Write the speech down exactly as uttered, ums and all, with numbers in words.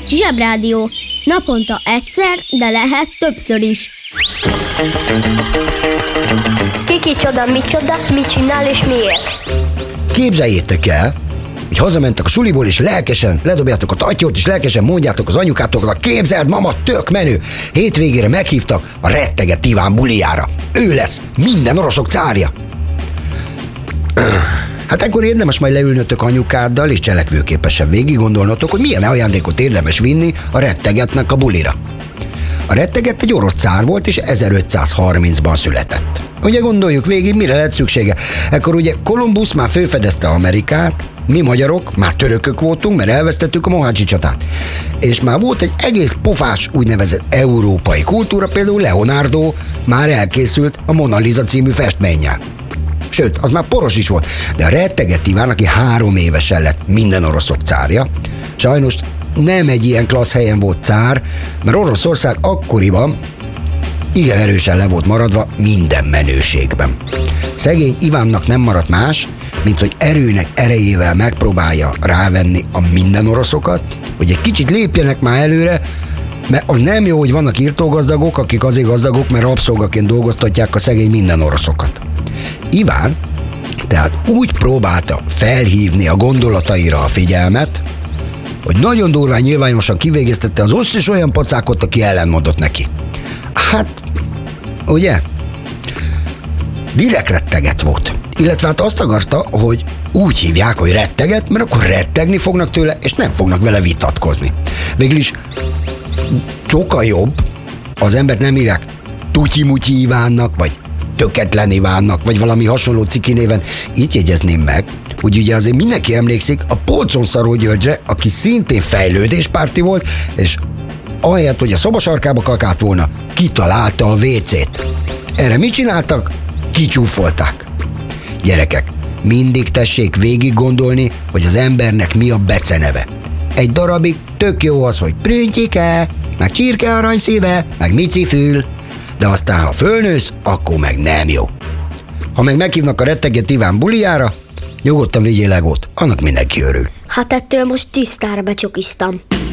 Zsebrádió. Naponta egyszer, de lehet többször is. Kiki csoda, mi csoda, mit csinál és miért? Képzeljétek el, hogy hazamentek a suliból, és lelkesen ledobjátok a tatyót, és lelkesen mondjátok az anyukátoknak: képzeld, mama, tök menő! Hétvégére meghívtak a retteget Iván bulijára. Ő lesz minden oroszok cárja. Hát ekkor érdemes majd leülnötök anyukáddal, és cselekvőképesen végig gondolnotok, hogy milyen ajándékot érdemes vinni a rettegetnek a bulira. A retteget egy orosz cár volt, és ezerötszázharmincban született. Ugye gondoljuk végig, mire lett szüksége? Ekkor ugye Kolumbusz már fölfedezte Amerikát, mi magyarok már törökök voltunk, mert elvesztettük a Mohácsi csatát. És már volt egy egész pofás úgynevezett európai kultúra, például Leonardo már elkészült a Mona Lisa című festménnyel. Sőt, az már poros is volt, de a retteget Iván, aki három évesen lett minden oroszok cárja, sajnos nem egy ilyen klassz helyen volt cár, mert Oroszország akkoriban igen erősen le volt maradva minden menőségben. Szegény Ivánnak nem maradt más, mint hogy erőnek erejével megpróbálja rávenni a minden oroszokat, hogy egy kicsit lépjenek már előre, mert az nem jó, hogy vannak irtógazdagok, akik azért gazdagok, mert rabszolgaként dolgoztatják a szegény minden oroszokat. Iván tehát úgy próbálta felhívni a gondolataira a figyelmet, hogy nagyon durván nyilvánosan kivégeztette az összes olyan pacákot, aki ellenmondott neki. Hát, ugye? Direkt retteget volt. Illetve hát azt akarta, hogy úgy hívják, hogy retteget, mert akkor rettegni fognak tőle, és nem fognak vele vitatkozni. Végülis sokkal jobb, az embert nem hívják Tutyi-Mutyi Ivánnak, vagy Töketlen Ivánnak, vagy valami hasonló ciki néven. Így jegyezném meg, hogy ugye azért mindenki emlékszik a Polcon-Szaró Györgyre, aki szintén fejlődéspárti volt, és ahelyett, hogy a szobasarkába kakált volna, kitalálta a vécét. Erre mit csináltak? Kicsúfolták. Gyerekek, mindig tessék végig gondolni, hogy az embernek mi a beceneve. Egy darabig tök jó az, hogy Prüntyike, meg Csirke aranyszíve, meg Micifül, de aztán, ha fölnősz, akkor meg nem jó. Ha meg meghívnak a retteget Iván bulijára, nyugodtan vigyél legót, annak mindenki örül. Hát ettől most tisztára becsokiztam.